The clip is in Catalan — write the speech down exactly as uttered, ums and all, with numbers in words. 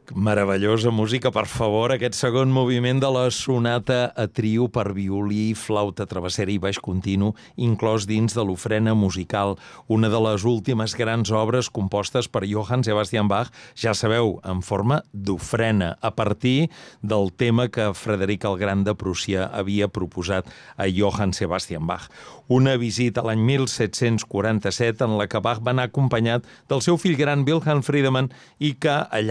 Meravellosa música, per favor, aquest segon moviment de la sonata a trio per violí, flauta travessera i baix continu, inclòs dins de l'ofrena musical, una de les últimes grans obres compostes per Johann Sebastian Bach, ja sabeu, en forma d'ofrena, a partir del tema que Frederic el Gran de Prússia havia proposat a Johann Sebastian Bach. Una visita l'any mil set-cents quaranta-set en la que Bach va anar acompanyat del seu fill gran Wilhelm Friedemann i que allà